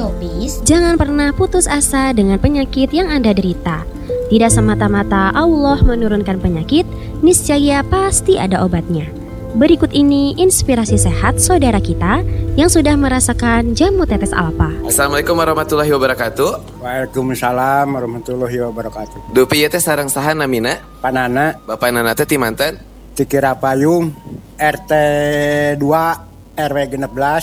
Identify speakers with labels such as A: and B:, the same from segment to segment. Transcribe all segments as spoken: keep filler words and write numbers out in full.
A: Radiopis,
B: jangan pernah putus asa dengan penyakit yang Anda derita. Tidak semata-mata Allah menurunkan penyakit, niscaya pasti ada obatnya. Berikut ini inspirasi sehat saudara kita yang sudah merasakan jamu tetes alfa.
C: Assalamualaikum warahmatullahi wabarakatuh.
D: Waalaikumsalam warahmatullahi wabarakatuh.
C: Dupi ieu teh sareng saha namina?
D: Panana
C: Bapak nana teh ti manten?
D: Tikirapayung R T dua R W enam belas.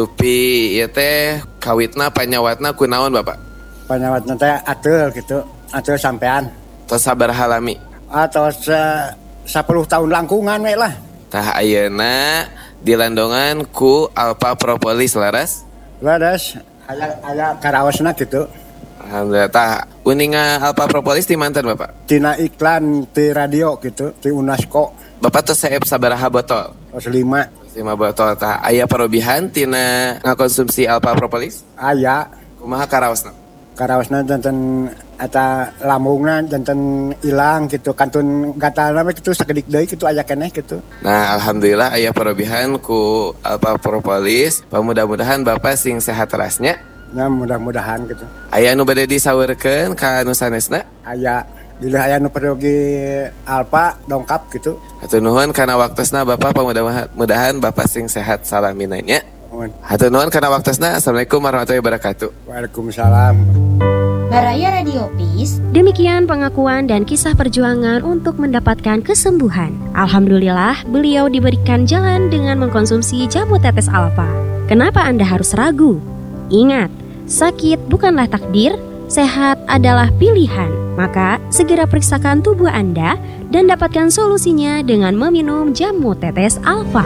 C: Dupi ieu teh kawitna panyawatna kunaon Bapak?
D: Panyawatna teh ateul gitu, ateul sampean.
C: Tos sabaraha lami?
D: Atau se sepuluh tahun langkungan we lah.
C: Tah ayeuna dilandongan ku Alpha Propolis laras?
D: Laras aya aya karaosna gitu.
C: Alhamdulillah. Tah uninga Alpha Propolis ti manten Bapak?
D: Tina iklan ti radio gitu, ti UNESCO.
C: Bapak tos saeb sabaraha botol?
D: Tos lima.
C: lima botol. Tah aya parobihan tina ngakonsumsi Alpha Propolis?
D: Aya
C: Kumaha karaosna?
D: karaosna janten eta lambungna janten ilang gitu, kantun gatalna mah kitu sakedik deui kitu aya keneh gitu.
C: Nah, alhamdulillah aya parobihan ku Alpha Propolis. Mudah-mudahan Bapak sing sehat terasnya.
D: Nah, mudah-mudahan gitu.
C: Aya nu bade disaweurkeun ka anu sanesna?
D: Aya bila aya nu pergi Alpha dongkap gitu.
C: Hatur nuhun kana waktosna Bapak, mudah-mudahan Bapak sing sehat salamina nya. Hatur nuhun kana waktosna. Assalamualaikum warahmatullahi wabarakatuh.
D: Waalaikumsalam.
A: Baraya Radiopis.
B: Demikian pengakuan dan kisah perjuangan untuk mendapatkan kesembuhan. Alhamdulillah, beliau diberikan jalan dengan mengkonsumsi jamu tetes alfa. Kenapa Anda harus ragu? Ingat, sakit bukanlah takdir, sehat adalah pilihan. Maka segera periksakan tubuh Anda dan dapatkan solusinya dengan meminum jamu tetes alfa.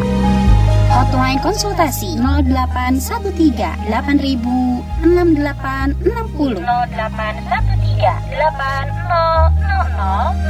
A: Hotline konsultasi nol delapan satu tiga delapan ribu enam delapan enam nol. nol delapan satu tiga delapan nol nol nol